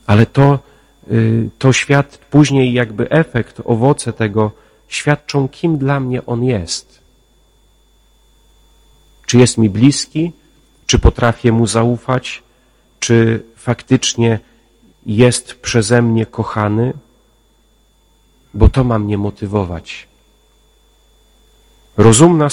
Ale to świat, później jakby efekt, owoce tego świadczą, kim dla mnie On jest. Czy jest mi bliski, czy potrafię Mu zaufać, czy faktycznie jest przeze mnie kochany, bo to ma mnie motywować. Rozumna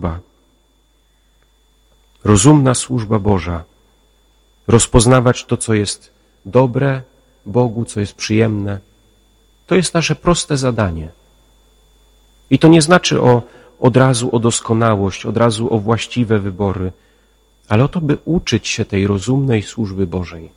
służba Boża, rozpoznawać to, co jest dobre Bogu, co jest przyjemne, to jest nasze proste zadanie. I to nie znaczy od razu o doskonałość, od razu o właściwe wybory, ale o to, by uczyć się tej rozumnej służby Bożej.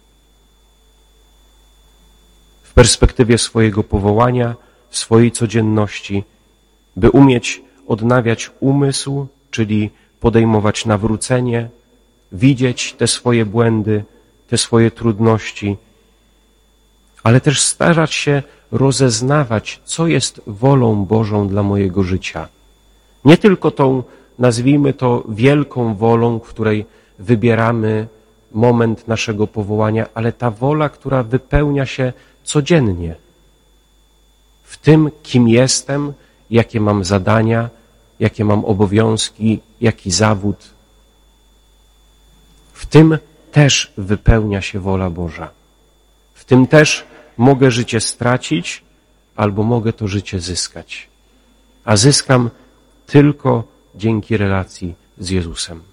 W perspektywie swojego powołania, swojej codzienności, by umieć odnawiać umysł, czyli podejmować nawrócenie, widzieć te swoje błędy, te swoje trudności, ale też starać się rozeznawać, co jest wolą Bożą dla mojego życia. Nie tylko tą, nazwijmy to, wielką wolą, w której wybieramy moment naszego powołania, ale ta wola, która wypełnia się codziennie. W tym, kim jestem, jakie mam zadania, jakie mam obowiązki, jaki zawód. W tym też wypełnia się wola Boża. W tym też mogę życie stracić, albo mogę to życie zyskać. A zyskam tylko dzięki relacji z Jezusem.